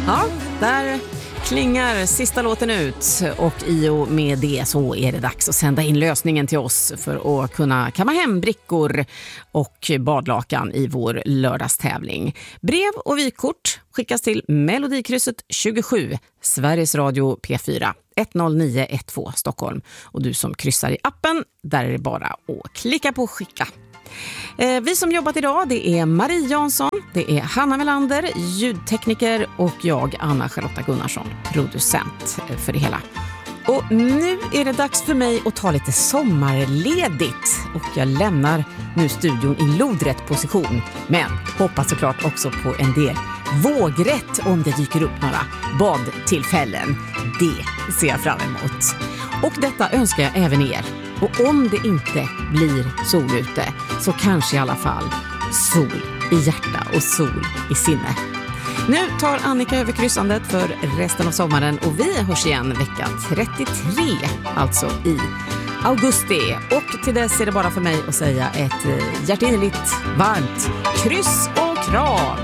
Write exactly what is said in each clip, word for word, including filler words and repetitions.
Ja, där klingar sista låten ut och i och med det så är det dags att sända in lösningen till oss för att kunna kamma hem brickor och badlakan i vår lördagstävling. Brev och vykort skickas till Melodikrysset tjugosju, Sveriges Radio P fyra, ett noll nio ett två Stockholm. Och du som kryssar i appen, där är det bara att klicka på skicka. Eh, vi som jobbat idag, det är Marie Jansson, det är Hanna Melander, ljudtekniker och jag, Anna-Charlotta Gunnarsson, producent för det hela. Och nu är det dags för mig att ta lite sommarledigt och jag lämnar nu studion i lodrätt position, men hoppas såklart också på en del vågrätt om det dyker upp några badtillfällen. Det ser jag fram emot. Och detta önskar jag även er. Och om det inte blir sol ute så kanske i alla fall sol i hjärta och sol i sinne. Nu tar Annika över kryssandet för resten av sommaren och vi hörs igen vecka trettiotre, alltså i augusti. Och till dess är det bara för mig att säga ett hjärtinnerligt, varmt kryss och kram.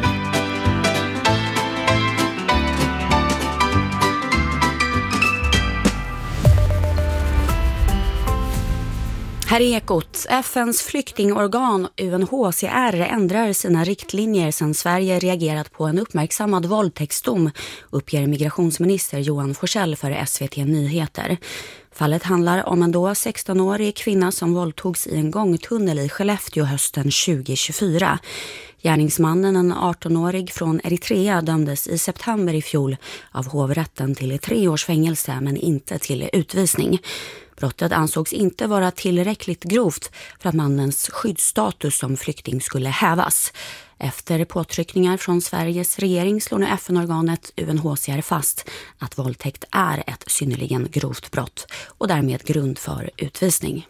Här är Ekot. F N:s flyktingorgan U N H C R ändrar sina riktlinjer sedan Sverige reagerat på en uppmärksammad våldtäktsdom, uppger migrationsminister Johan Forssell för S V T Nyheter. Fallet handlar om en då sexton-årig kvinna som våldtogs i en gångtunnel i Skellefteå hösten tjugo tjugofyra. Gärningsmannen, en arton-årig från Eritrea, dömdes i september i fjol av hovrätten till tre års fängelse men inte till utvisning. Brottet ansågs inte vara tillräckligt grovt för att mannens skyddsstatus som flykting skulle hävas. Efter påtryckningar från Sveriges regering slår nu F N-organet U N H C R fast att våldtäkt är ett synnerligen grovt brott och därmed grund för utvisning.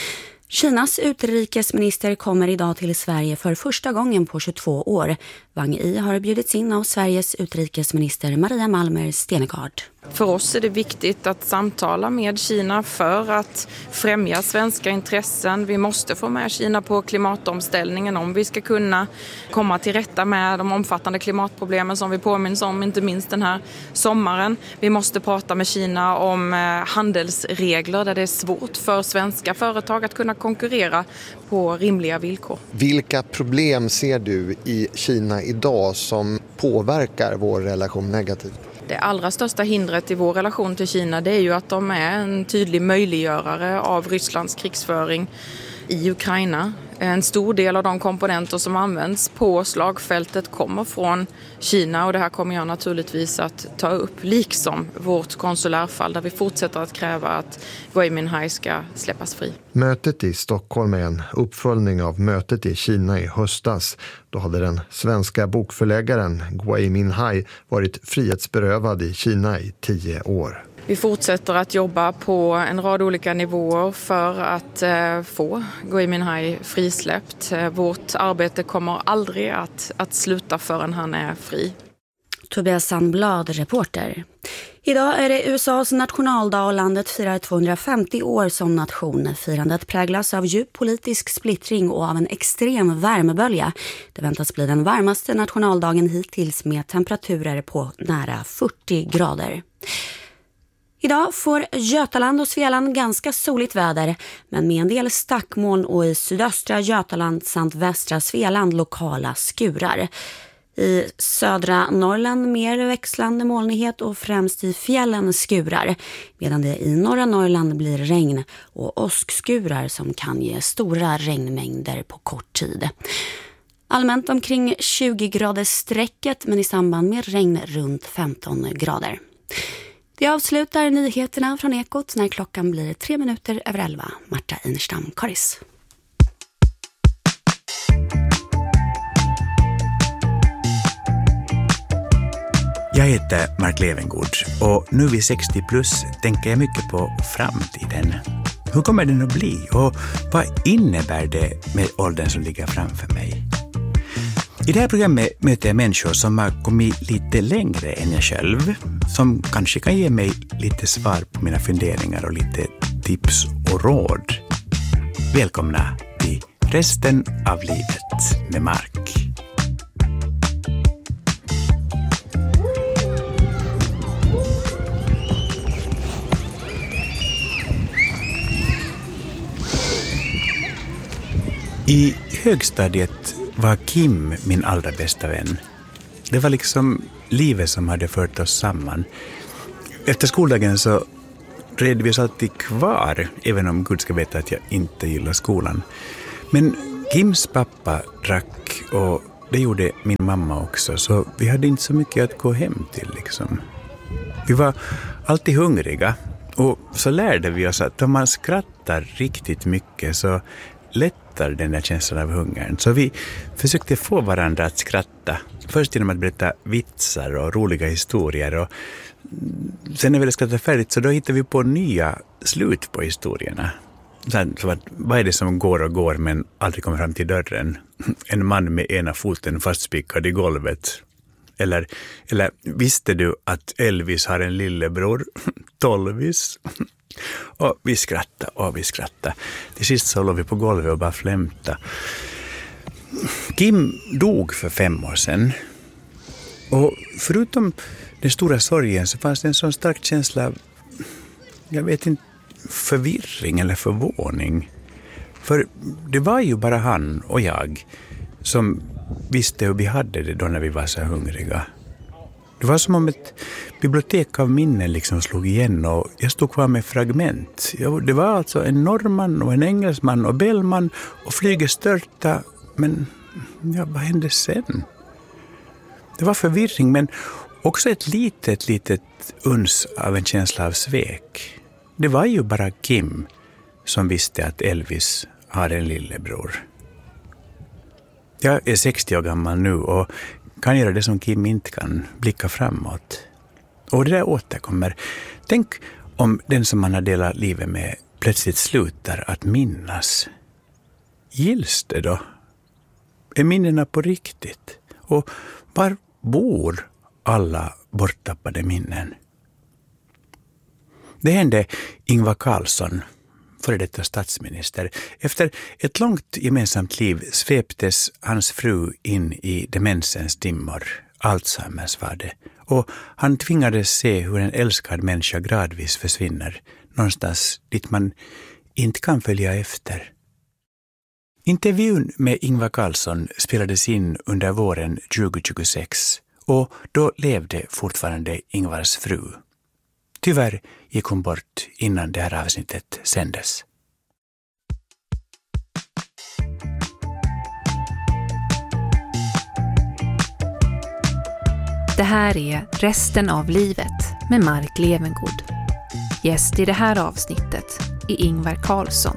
Kinas utrikesminister kommer idag till Sverige för första gången på tjugotvå år. Wang Yi har bjudits in av Sveriges utrikesminister Maria Malmer Stenegard. För oss är det viktigt att samtala med Kina för att främja svenska intressen. Vi måste få med Kina på klimatomställningen om vi ska kunna komma till rätta med de omfattande klimatproblemen som vi påminns om, inte minst den här sommaren. Vi måste prata med Kina om handelsregler där det är svårt för svenska företag att kunna konkurrera på rimliga villkor. Vilka problem ser du i Kina idag som påverkar vår relation negativt? Det allra största hindret i vår relation till Kina, det är ju att de är en tydlig möjliggörare av Rysslands krigsföring i Ukraina. En stor del av de komponenter som används på slagfältet kommer från Kina och det här kommer jag naturligtvis att ta upp, liksom vårt konsulärfall där vi fortsätter att kräva att Gui Minhai ska släppas fri. Mötet i Stockholm är en uppföljning av mötet i Kina i höstas. Då hade den svenska bokförläggaren Gui Minhai varit frihetsberövad i Kina i tio år. Vi fortsätter att jobba på en rad olika nivåer för att eh, få Gui Minhai frisläppt. Eh, vårt arbete kommer aldrig att, att sluta förrän han är fri. Tobias Sandblad, reporter. Idag är det U S A:s nationaldag och landet firar tvåhundrafemtio år som nation. Firandet präglas av djup politisk splittring och av en extrem värmebölja. Det väntas bli den varmaste nationaldagen hittills med temperaturer på nära fyrtio grader. Idag får Götaland och Svealand ganska soligt väder, men med en del stackmoln och i sydöstra Götaland samt västra Svealand lokala skurar. I södra Norrland mer växlande molnighet och främst i fjällen skurar, medan det i norra Norrland blir regn och åskskurar som kan ge stora regnmängder på kort tid. Allmänt omkring tjugo graders strecket, men i samband med regn runt femton grader. Det avslutar nyheterna från Ekot när klockan blir tre minuter över elva. Marta Inerstam, Karis. Jag heter Mark Levengood och nu vid sextio plus tänker jag mycket på framtiden. Hur kommer den att bli och vad innebär det med åldern som ligger framför mig? I det här programmet möter jag människor som har kommit lite längre än jag själv, som kanske kan ge mig lite svar på mina funderingar och lite tips och råd. Välkomna till resten av livet med Mark. I högstadiet var Kim min allra bästa vän. Det var liksom livet som hade fört oss samman. Efter skoldagen så red vi oss alltid kvar, även om Gud ska veta att jag inte gillar skolan. Men Kims pappa drack och det gjorde min mamma också, så vi hade inte så mycket att gå hem till liksom. Vi var alltid hungriga och så lärde vi oss att om man skrattar riktigt mycket så lättar den där känslan av hungern. Så vi försökte få varandra att skratta. Först genom att berätta vitsar och roliga historier. Och sen när vi hade skrattat färdigt så då hittade vi på nya slut på historierna. Så att, vad är det som går och går men aldrig kommer fram till dörren? En man med ena foten fastspikad i golvet. Eller, eller visste du att Elvis har en lillebror? Tolvis. Och vi skrattade och vi skrattade. Till sist så låg vi på golvet och bara flämta. Kim dog för fem år sedan. Och förutom den stora sorgen så fanns det en sån stark känsla av, jag vet inte, förvirring eller förvåning. För det var ju bara han och jag som visste hur vi hade det då när vi var så hungriga. Det var som om ett bibliotek av minnen liksom slog igen och jag stod kvar med fragment. Det var alltså en norrman och en engelsman och Bellman och flyget störta. Men ja, vad hände sen? Det var förvirring men också ett litet, litet uns av en känsla av svek. Det var ju bara Kim som visste att Elvis har en lillebror. Jag är sextio år gammal nu och kan göra det som Kim inte kan, blicka framåt. Och det där återkommer. Tänk om den som man har delat livet med plötsligt slutar att minnas. Gills det då? Är minnena på riktigt? Och var bor alla borttappade minnen? Det hände Ingvar Carlsson, före detta statsminister. Efter ett långt gemensamt liv sveptes hans fru in i demensens dimmor. Alzheimers var det. Och han tvingades se hur en älskad människa gradvis försvinner. Någonstans dit man inte kan följa efter. Intervjun med Ingvar Carlsson spelades in under våren tjugohundratjugosex. Och då levde fortfarande Ingvars fru. Tyvärr gick hon bort innan det här avsnittet sändes. Det här är Resten av livet med Mark Levengood. Gäst i det här avsnittet är Ingvar Carlsson.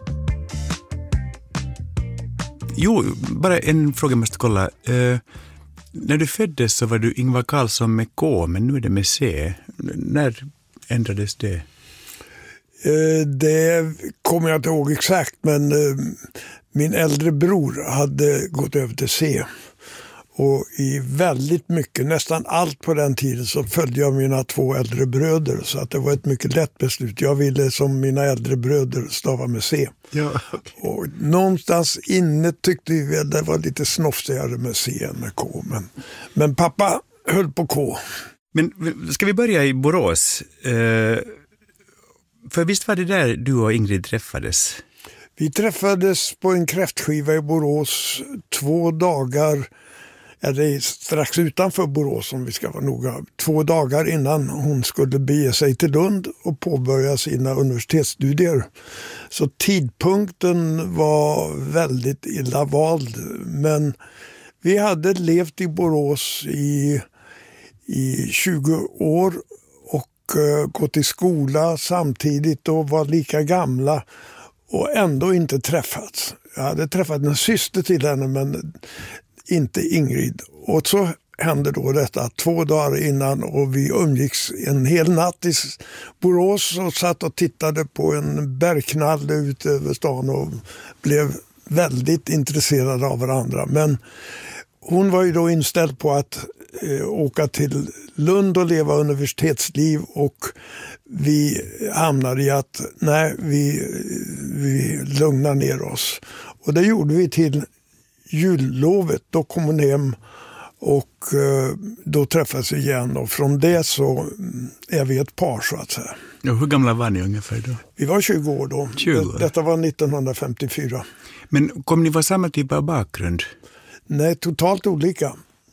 Jo, bara en fråga jag måste kolla. Eh, när du föddes så var du Ingvar Carlsson med K, men nu är det med C. När ändrades det? Eh, det kommer jag inte ihåg exakt, men eh, min äldre bror hade gått över till C. Och i väldigt mycket, nästan allt på den tiden, så följde jag mina två äldre bröder. Så att det var ett mycket lätt beslut. Jag ville som mina äldre bröder stava med C. Ja, okay. Och någonstans inne tyckte vi att det var lite snofsigare med C än med K. Men, men pappa höll på K. Men ska vi börja i Borås? Eh, för visst var det där du och Ingrid träffades? Vi träffades på en kräftskiva i Borås två dagar, eller strax utanför Borås om vi ska vara noga, två dagar innan hon skulle bege sig till Lund och påbörja sina universitetsstudier. Så tidpunkten var väldigt illa vald, men vi hade levt i Borås i, i tjugo år och uh, gått i skola samtidigt och var lika gamla och ändå inte träffats. Jag hade träffat en syster till henne men inte Ingrid. Och så hände då detta två dagar innan och vi umgicks en hel natt i Borås och satt och tittade på en bergknalle ut över stan och blev väldigt intresserade av varandra. Men hon var ju då inställd på att eh, åka till Lund och leva universitetsliv, och vi hamnade i att nej, vi, vi lugnar ner oss. Och det gjorde vi till jullovet. Då kom hon hem och eh, då träffades vi igen, och från det så är vi ett par så att säga. Och hur gamla var ni ungefär då? Vi var tjugo år då. tjugo år. Detta var nittonhundrafemtiofyra. Men kom ni vara samma typ av bakgrund? Nej, totalt olika.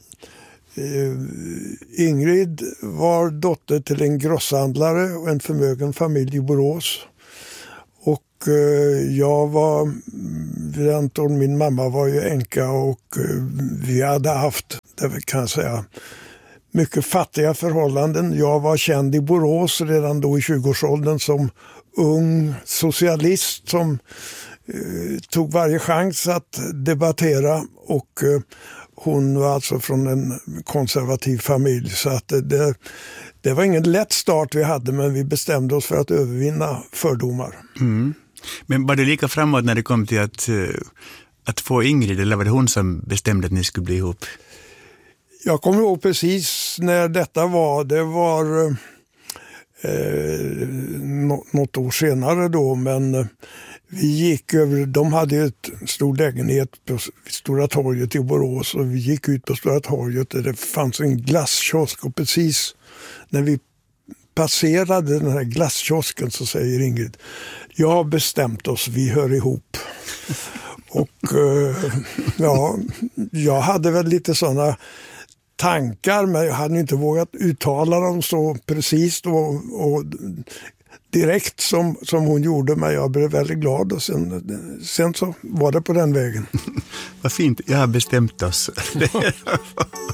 Ingrid var dotter till en grosshandlare och en förmögen familj i Borås. Och jag var, vid den tiden, min mamma var ju änka och vi hade haft, det kan jag säga, mycket fattiga förhållanden. Jag var känd i Borås redan då i tjugoårsåldern som ung socialist som eh, tog varje chans att debattera och eh, hon var alltså från en konservativ familj så att det, det var ingen lätt start vi hade, men vi bestämde oss för att övervinna fördomar. Mm. Men var det lika framåt när det kom till att, att få Ingrid, eller var det hon som bestämde att ni skulle bli ihop? Jag kommer ihåg precis när detta var, det var eh, något år senare då, men vi gick över, de hade ett stor lägenhet på Stora torget i Borås och vi gick ut på Stora torget där det fanns en glasskiosk och precis när vi passerade den här glasskiosken så säger Ingrid, jag har bestämt oss, vi hör ihop. Och eh, ja, jag hade väl lite sådana tankar, men jag hade inte vågat uttala dem så precis och, och direkt som, som hon gjorde, men jag blev väldigt glad och sen, sen så var det på den vägen. Vad fint, jag har bestämt oss.